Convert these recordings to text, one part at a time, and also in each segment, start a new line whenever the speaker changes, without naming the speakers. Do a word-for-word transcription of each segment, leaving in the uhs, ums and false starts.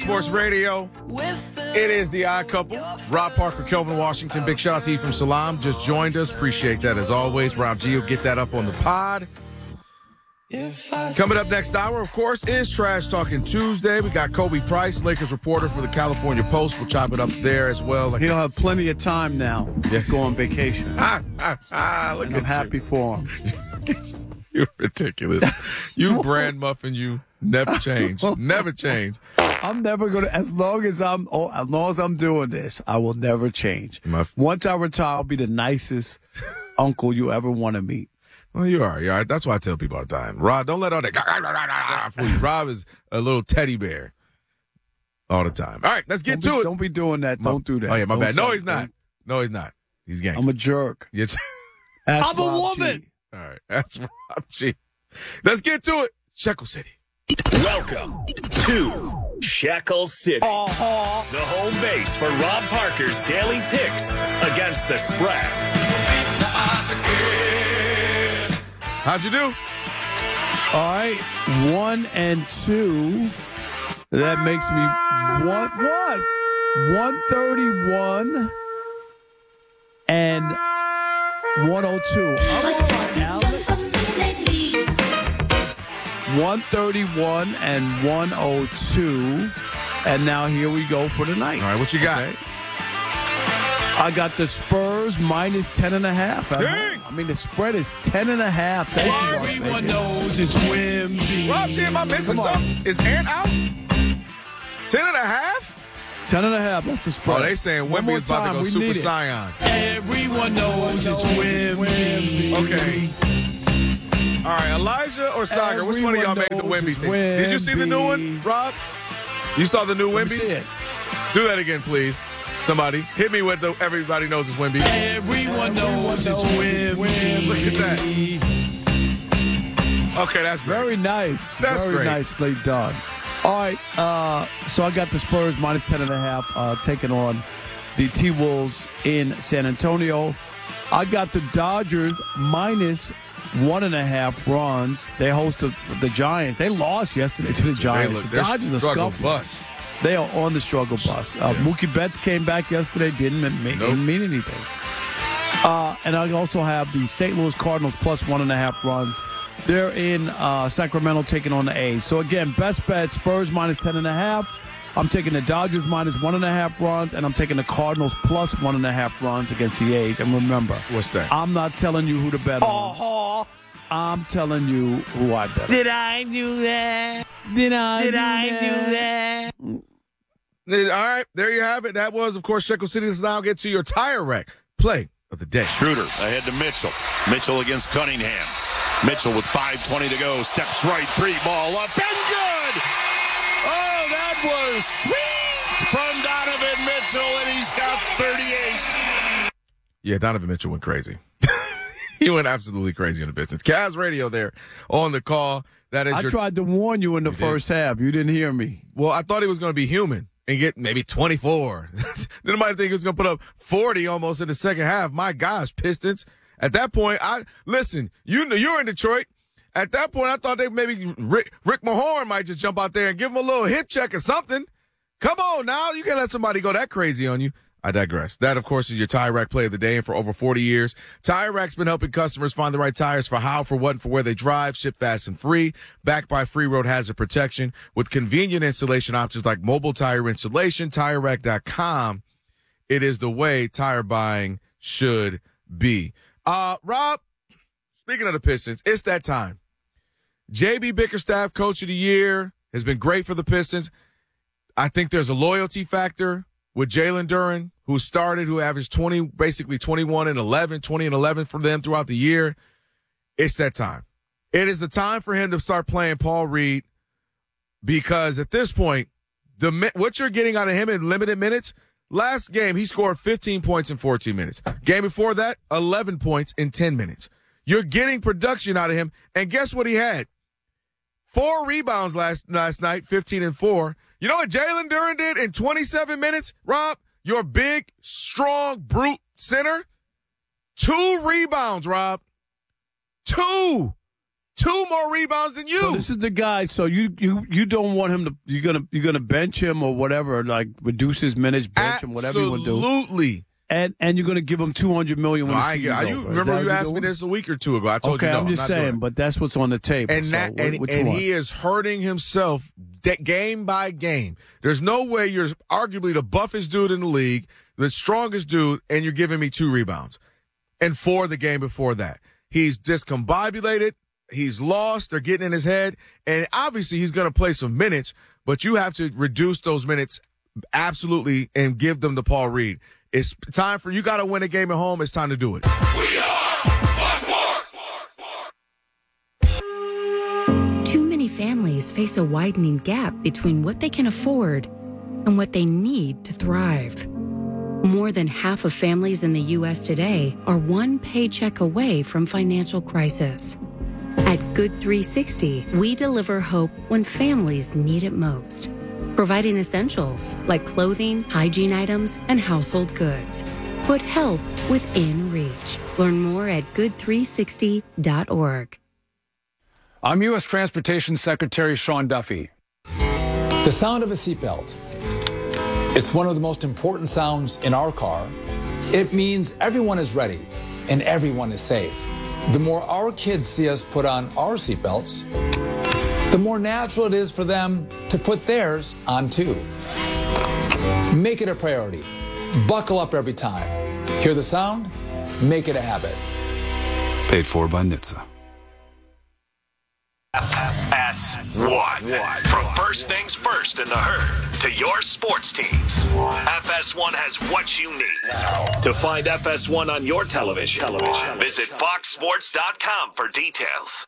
Sports Radio. It is the Odd Couple. Rob Parker, Kelvin Washington. Big shout out to you from Salam. Just joined us. Appreciate that as always. Rob G will get that up on the pod. Coming up next hour, of course, is Trash Talking Tuesday. We got Kobe Price, Lakers reporter for the California Post. We'll chop it up there as well.
He'll have plenty of time now
yes.
to go on vacation.
Ah, ah, ah, look
and
at
I'm happy
you.
for him.
You're ridiculous. You brand muffin, you never change. Never change.
I'm never going to, as long as I'm, oh, as long as I'm doing this, I will never change. My, Once I retire, I'll be the nicest uncle you ever want to meet.
Well, you are. You are. That's why I tell people all the time. Rob, don't let all that fool you. Rob is a little teddy bear all the time. All right, let's get
don't
to
be,
it.
Don't be doing that.
My,
don't do that.
Oh, yeah, my
don't
bad. No, he's not. Don't. No, he's not. He's gangster.
I'm a jerk.
Yes.
I'm a woman.
G. All right, that's Rob G. Let's get to it. Shekel City.
Welcome to Shekel City, uh-huh. the home base for Rob Parker's daily picks against the spread.
How'd you do?
All right, one and two. That makes me one one one thirty-one and one oh two. All right, Alex. one thirty-one and one oh two. And now here we go for the night.
All right, what you got?
Okay. I got the Spurs minus ten and a half. I, I mean, the spread is ten and a half. Thank you,
Everyone knows it's Wimby.
Rob G, am I missing something? Is Ant out? Ten and a half?
Ten and a half. That's the spread.
Oh, they saying Wimby is about to go Super Saiyan.
Everyone knows it's Wimby.
Okay. All right, Elijah or Sagar, which one of y'all made the Wimby thing? Did you see the new one, Rob? You saw the new Wimby?
Let me see it.
Do that again, please. Somebody hit me with the everybody knows it's Wimby.
Everyone knows it's Wimby.
Look at that. Okay, that's great.
Very nice.
That's
Very
great.
nicely done. All right, uh, so I got the Spurs minus ten and a half uh, taking on the T-Wolves in San Antonio. I got the Dodgers minus one and a half runs. They host the, the Giants. They lost yesterday to the Giants.
Look,
the Dodgers are scuffling.
Bus.
They are on the struggle bus. Uh, yeah. Mookie Betts came back yesterday. Didn't mean, nope. didn't mean anything. Uh, and I also have the Saint Louis Cardinals plus one and a half runs. They're in uh, Sacramento taking on the A's. So, again, best bet, Spurs minus ten and a half. I'm taking the Dodgers minus one and a half runs, and I'm taking the Cardinals plus one and a half runs against the A's. And remember,
what's that?
I'm not telling you who to bet on.
Uh-huh.
I'm telling you who I bet on.
Did I do that?
Did I
Did
do
I
that?
do that?
All right, there you have it. That was, of course, Shekel City. Let's now get to your tire rack play of the day.
Schroeder ahead to Mitchell. Mitchell against Cunningham. Mitchell with five twenty to go. Steps right, three ball up, and good! Oh, that was sweet from Donovan Mitchell, and he's got thirty-eight.
Yeah, Donovan Mitchell went crazy. He went absolutely crazy in the business. Cavs Radio there on the call. That is
I
your...
tried to warn you in the you first did. half. You didn't hear me.
Well, I thought he was going to be human and get maybe twenty-four. Then somebody think he was going to put up forty almost in the second half. My gosh, Pistons. At that point, I listen, you know, you're in Detroit. At that point, I thought they maybe Rick, Rick Mahorn might just jump out there and give him a little hip check or something. Come on now. You can't let somebody go that crazy on you. I digress. That, of course, is your Tire Rack play of the day. And for over forty years, Tire Rack's been helping customers find the right tires for how, for what, and for where they drive. Ship fast and free. Backed by free road hazard protection with convenient installation options like mobile tire installation. Tire Rack dot com. It is the way tire buying should be. Uh, Rob, speaking of the Pistons, it's that time. J B Bickerstaff, Coach of the Year, has been great for the Pistons. I think there's a loyalty factor with Jalen Duren, who started, who averaged twenty, basically twenty-one and eleven, twenty and eleven for them throughout the year. It's that time. It is the time for him to start playing Paul Reed, because at this point, the what you're getting out of him in limited minutes, last game he scored fifteen points in fourteen minutes. Game before that, eleven points in ten minutes. You're getting production out of him, and guess what he had? Four rebounds last last night, fifteen and four. You know what Jalen Duren did in twenty-seven minutes, Rob? Your big, strong, brute center. Two rebounds, Rob. Two. two more rebounds than you.
So this is the guy. So you you you don't want him to. You're gonna you're gonna bench him or whatever, like reduce his minutes, bench him, whatever you want to do.
Absolutely.
And and you're gonna give him two hundred million
No,
when the
I,
season's
I, you
over.
remember
Is
you
that
asked me
doing?
this a week or two ago. I told
okay,
you no.
I'm just
not
saying,
doing it.
but that's what's on the table.
And
so
that,
what,
and,
what
and
you
he is hurting himself de- game by game. There's no way you're arguably the buffest dude in the league, the strongest dude, and you're giving me two rebounds. And four the game before that. He's discombobulated. He's lost. They're getting in his head. And obviously he's going to play some minutes, but you have to reduce those minutes absolutely and give them to Paul Reed. It's time for you got to win a game at home. It's time to do it.
We are Fox Sports.
Too many families face a widening gap between what they can afford and what they need to thrive. More than half of families in the U S today are one paycheck away from financial crisis. At Good three sixty, we deliver hope when families need it most, providing essentials like clothing, hygiene items, and household goods. Put help within reach. Learn more at good three sixty dot org.
I'm U S Transportation Secretary Sean Duffy. The sound of a seatbelt. It's one of the most important sounds in our car. It means everyone is ready and everyone is safe. The more our kids see us put on our seatbelts, the more natural it is for them to put theirs on too. Make it a priority. Buckle up every time. Hear the sound? Make it a habit.
Paid for by N H T S A.
F S one. From first things first in the herd to your sports teams, F S one has what you need. To find F S one on your television, television. visit fox sports dot com for details.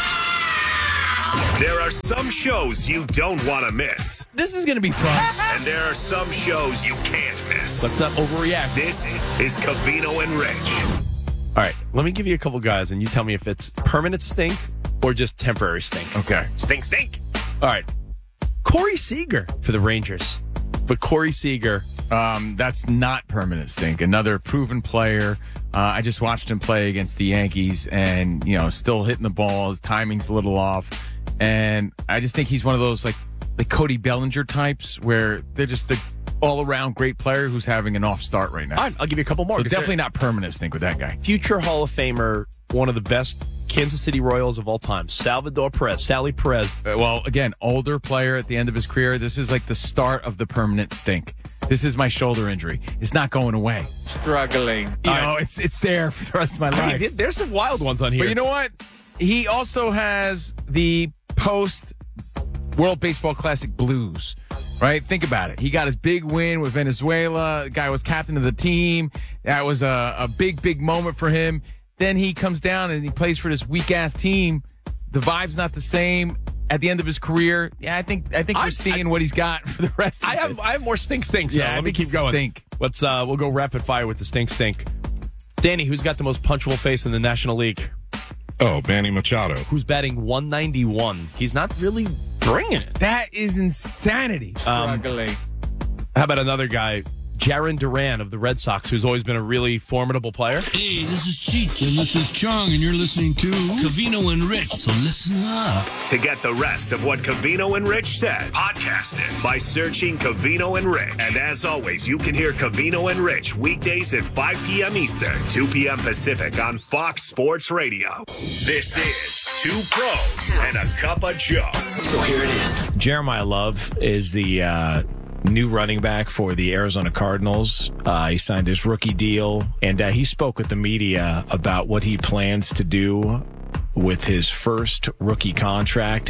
There are some shows you don't want to miss.
This is going to be fun.
And there are some shows you can't miss.
Let's not overreact.
This is Covino and Rich.
All right, let me give you a couple guys, and you tell me if it's permanent stink or just temporary stink.
Okay.
Stink, stink.
All right. Corey Seager for the Rangers. But Corey Seager,
Um, that's not permanent stink. Another proven player. Uh, I just watched him play against the Yankees and, you know, still hitting the ball. His timing's a little off. And I just think he's one of those, like, like Cody Bellinger types where they're just the all-around great player who's having an off start right now.
all right, I'll give you a couple more.
So
'cause
definitely not permanent stink with that guy.
future Hall of Famer, one of the best Kansas City Royals of all time, Salvador Perez, Sally Perez.
Uh, well, again, older player at the end of his career. This is like the start of the permanent stink. This is my shoulder injury. It's not going away.
Struggling.
You
All
know,
right.
it's it's there for the rest of my
I
life.
mean, there's some wild ones on here.
But you know what? He also has the post World Baseball Classic blues, right? Think about it. He got his big win with Venezuela. The guy was captain of the team. That was a, a big, big moment for him. Then he comes down and he plays for this weak-ass team. The vibe's not the same. At the end of his career, yeah, I think I think we're
I-
seeing
I-
what he's got for the rest of
I have
it.
I have more stink stink. So
Yeah, I
let me
think
keep
it's
going.
stink.
Let's uh, we'll go rapid fire with the stink stink. Danny, who's got the most punchable face in the National League?
Oh, Manny Machado.
Who's batting one ninety-one? He's not really bringing it.
That is insanity.
Um,
Struggling.
how about another guy, Jarren Duran of the Red Sox, who's always been a really formidable player?
Hey, this is Cheech, and this is Chong, and you're listening to Covino and Rich, so listen up.
To get the rest of what Covino and Rich said, podcast it by searching Covino and Rich. And as always, you can hear Covino and Rich weekdays at five p.m. Eastern, two p.m. Pacific on Fox Sports Radio. This is Two Pros and a Cup of Joe. So here it is.
Jeremiah Love is the uh, new running back for the Arizona Cardinals. Uh, he signed his rookie deal, and uh, he spoke with the media about what he plans to do with his first rookie contract.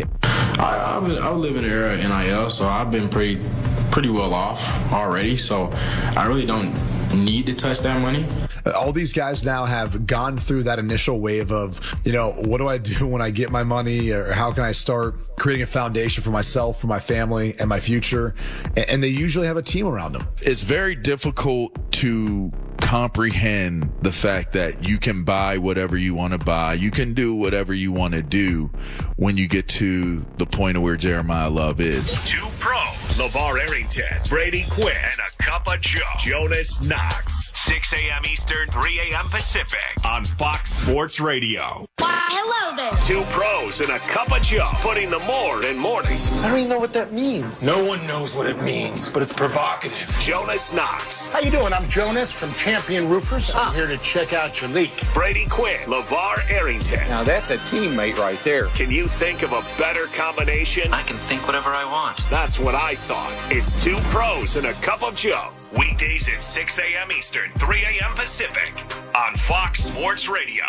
I, I, I live in the era of N I L, so I've been pretty pretty well off already, so I really don't need to touch that money.
All these guys now have gone through that initial wave of, you know, what do I do when I get my money, or how can I start creating a foundation for myself, for my family, and my future? And they usually have a team around them.
It's very difficult to comprehend the fact that you can buy whatever you want to buy. You can do whatever you want to do when you get to the point of where Jeremiah Love is.
Two Pros. LeVar Arrington, Brady Quinn, and a Cup of Joe. Jonas Knox. six a.m. Eastern, three a.m. Pacific on Fox Sports Radio. hello there. Two pros and a cup of Joe, putting the more in mornings.
I don't even know what that means.
No one knows what it means, but it's provocative.
Jonas Knox.
How you doing? I'm Jonas from Champion Roofers. I'm here to check out your leak.
Brady Quinn. LeVar Arrington.
Now that's a teammate right there.
Can you think of a better combination?
I can think whatever I want.
That's what I thought. It's two pros and a cup of Joe. Weekdays at six a.m. Eastern, three a.m. Pacific on Fox Sports Radio.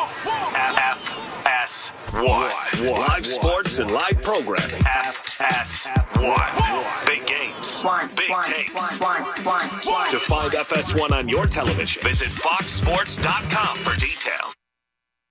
F S one. Live sports and live programming. F S one. Big games. Big takes. To find F S one on your television, visit fox sports dot com for details.